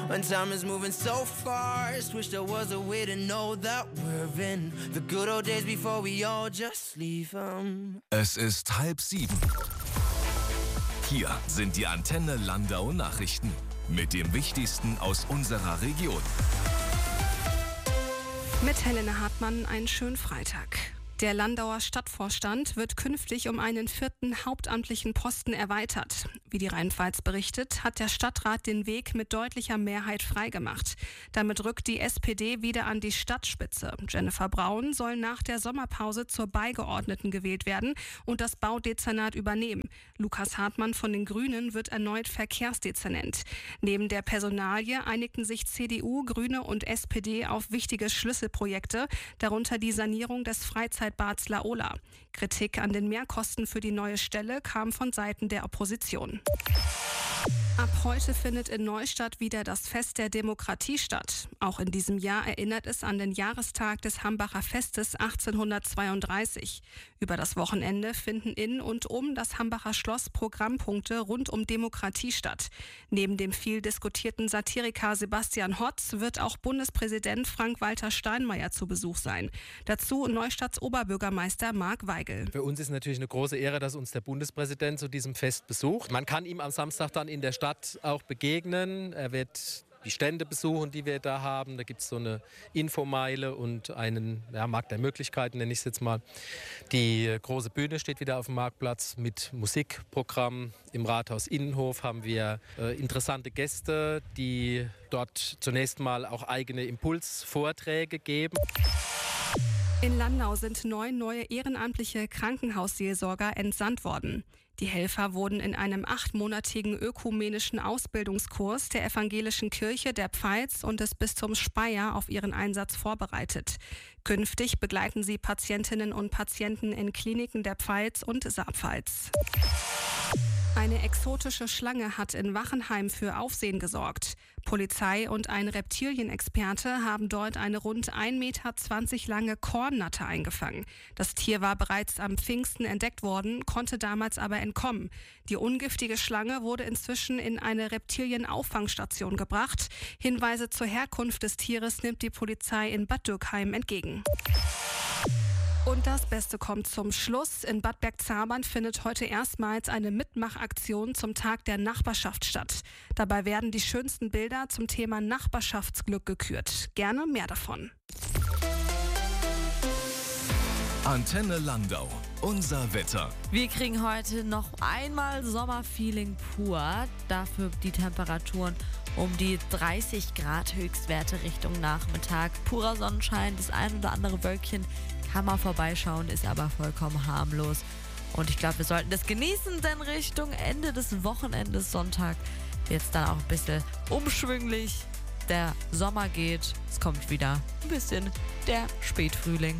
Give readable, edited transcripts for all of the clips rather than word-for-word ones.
When time is moving so fast, wish there was a way to know that we're in the good old days before we all just leave 'em. Es ist 6:30. Hier sind die Antenne Landau Nachrichten mit dem Wichtigsten aus unserer Region. Mit Helene Hartmann einen schönen Freitag. Der Landauer Stadtvorstand wird künftig um einen 4. hauptamtlichen Posten erweitert. Wie die Rheinpfalz berichtet, hat der Stadtrat den Weg mit deutlicher Mehrheit freigemacht. Damit rückt die SPD wieder an die Stadtspitze. Jennifer Braun soll nach der Sommerpause zur Beigeordneten gewählt werden und das Baudezernat übernehmen. Lukas Hartmann von den Grünen wird erneut Verkehrsdezernent. Neben der Personalie einigten sich CDU, Grüne und SPD auf wichtige Schlüsselprojekte, darunter die Sanierung des Freizeitbads Laola. Kritik an den Mehrkosten für die neue Stelle kam von Seiten der Opposition. Ab heute findet in Neustadt wieder das Fest der Demokratie statt. Auch in diesem Jahr erinnert es an den Jahrestag des Hambacher Festes 1832. Über das Wochenende finden in und um das Hambacher Schloss Programmpunkte rund um Demokratie statt. Neben dem viel diskutierten Satiriker Sebastian Hotz wird auch Bundespräsident Frank-Walter Steinmeier zu Besuch sein. Dazu Neustadts Oberbürgermeister Marc Weigel. Für uns ist natürlich eine große Ehre, dass uns der Bundespräsident zu diesem Fest besucht. Man kann ihm am Samstag dann in der Stadt auch begegnen. Er wird die Stände besuchen, die wir da haben. Da gibt es so eine Infomeile und einen Markt der Möglichkeiten, nenne ich es jetzt mal. Die große Bühne steht wieder auf dem Marktplatz mit Musikprogramm. Im Rathaus Innenhof haben wir interessante Gäste, die dort zunächst mal auch eigene Impulsvorträge geben. In Landau sind 9 neue ehrenamtliche Krankenhausseelsorger entsandt worden. Die Helfer wurden in einem 8-monatigen ökumenischen Ausbildungskurs der Evangelischen Kirche der Pfalz und des Bistums Speyer auf ihren Einsatz vorbereitet. Künftig begleiten sie Patientinnen und Patienten in Kliniken der Pfalz und Saarpfalz. Eine exotische Schlange hat in Wachenheim für Aufsehen gesorgt. Polizei und ein Reptilienexperte haben dort eine rund 1,20 Meter lange Kornnatter eingefangen. Das Tier war bereits am Pfingsten entdeckt worden, konnte damals aber entkommen. Die ungiftige Schlange wurde inzwischen in eine Reptilienauffangstation gebracht. Hinweise zur Herkunft des Tieres nimmt die Polizei in Bad Dürkheim entgegen. Und das Beste kommt zum Schluss. In Bad Bergzabern findet heute erstmals eine Mitmachaktion zum Tag der Nachbarschaft statt. Dabei werden die schönsten Bilder zum Thema Nachbarschaftsglück gekürt. Gerne mehr davon. Antenne Landau. Unser Wetter. Wir kriegen heute noch einmal Sommerfeeling pur. Dafür die Temperaturen um die 30 Grad Höchstwerte Richtung Nachmittag. Purer Sonnenschein, das ein oder andere Wölkchen kann man vorbeischauen, ist aber vollkommen harmlos. Und ich glaube, wir sollten das genießen, denn Richtung Ende des Wochenendes, Sonntag, wird es dann auch ein bisschen umschwünglich. Der Sommer geht, es kommt wieder ein bisschen der Spätfrühling.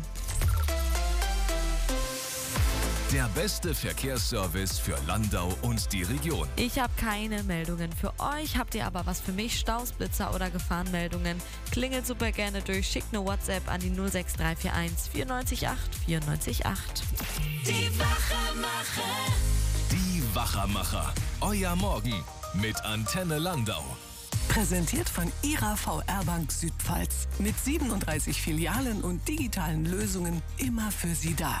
Der beste Verkehrsservice für Landau und die Region. Ich habe keine Meldungen für euch. Habt ihr aber was für mich? Staus, Blitzer oder Gefahrenmeldungen? Klingelt super gerne durch. Schickt eine WhatsApp an die 06341 94 94 8. Die Wachermacher. Die Wachermacher. Euer Morgen mit Antenne Landau. Präsentiert von Ihrer VR-Bank Südpfalz. Mit 37 Filialen und digitalen Lösungen immer für Sie da.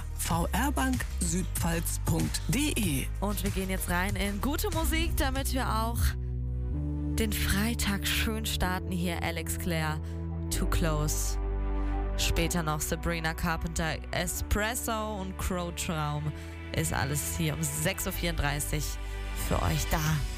vrbanksüdpfalz.de. Und wir gehen jetzt rein in gute Musik, damit wir auch den Freitag schön starten. Hier Alex Clare, Too Close. Später noch Sabrina Carpenter, Espresso und Crow Traum. Ist alles hier um 6.34 Uhr für euch da.